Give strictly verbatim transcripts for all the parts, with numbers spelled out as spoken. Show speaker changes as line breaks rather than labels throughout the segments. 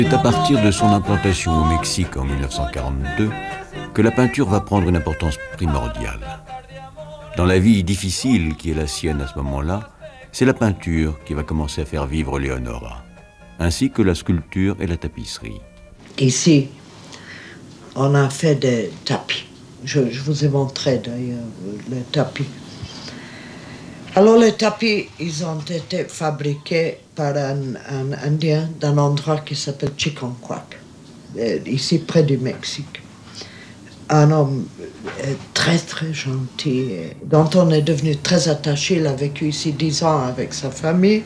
C'est à partir de son implantation au Mexique en mille neuf cent quarante-deux que la peinture va prendre une importance primordiale. Dans la vie difficile qui est la sienne à ce moment-là, c'est la peinture qui va commencer à faire vivre Leonora, ainsi que la sculpture et la tapisserie.
Ici, on a fait des tapis. Je, je vous ai montré d'ailleurs les tapis. Alors les tapis, ils ont été fabriqués par un, un Indien d'un endroit qui s'appelle Chiconcuac, ici près du Mexique. Un homme très très gentil, dont on est devenu très attaché. Il a vécu ici dix ans avec sa famille.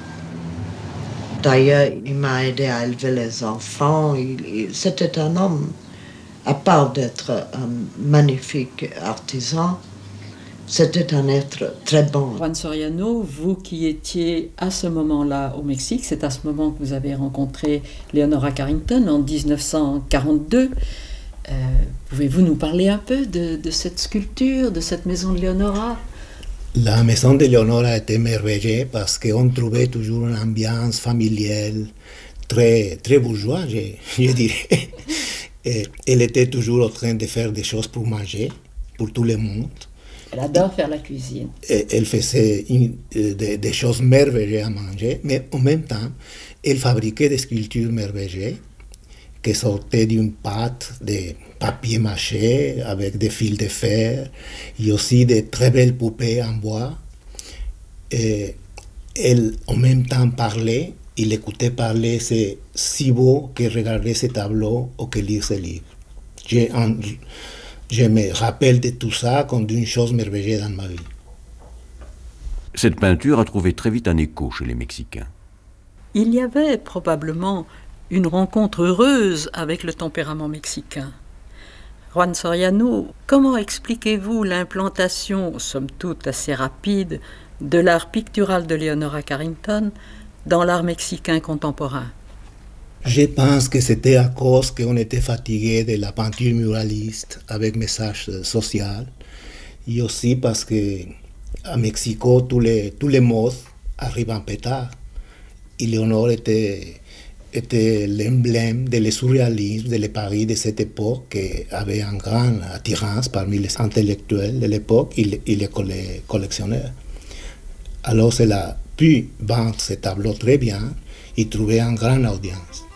D'ailleurs, il m'a aidé à élever les enfants. Il, il, c'était un homme, à part d'être un magnifique artisan, c'était un être très bon.
Juan Soriano, vous qui étiez à ce moment-là au Mexique, c'est à ce moment que vous avez rencontré Leonora Carrington en dix-neuf cent quarante-deux. Euh, pouvez-vous nous parler un peu de, de cette sculpture, de cette maison de Leonora?
La maison de Leonora était merveilleuse parce qu'on trouvait toujours une ambiance familiale très, très bourgeoise, je, je dirais. Et elle était toujours en train de faire des choses pour manger, pour tout le monde.
Elle adore faire la cuisine.
Et elle faisait une, des, des choses merveilleuses à manger, mais en même temps, elle fabriquait des sculptures merveilleuses qui sortaient d'une pâte de papier mâché avec des fils de fer et aussi de très belles poupées en bois. Et elle, en même temps, parlait. Il écoutait parler, c'est si beau que regarder ces tableaux ou que lire ces livres. J'ai un, Je me rappelle de tout ça comme d'une chose merveilleuse dans ma vie.
Cette peinture a trouvé très vite un écho chez les Mexicains.
Il y avait probablement une rencontre heureuse avec le tempérament mexicain. Juan Soriano, comment expliquez-vous l'implantation, somme toute assez rapide, de l'art pictural de Leonora Carrington dans l'art mexicain contemporain?
Je pense que c'était à cause qu'on était fatigué de la peinture muraliste avec message social, et aussi parce qu'à Mexico, tous les, tous les modes arrivent en pétard. Et Léonore était, était l'emblème de le surréalisme de le Paris de cette époque qui avait une grande attirance parmi les intellectuels de l'époque et, et les collectionneurs. Alors, elle a pu vendre ce tableau très bien et trouver une grande audience.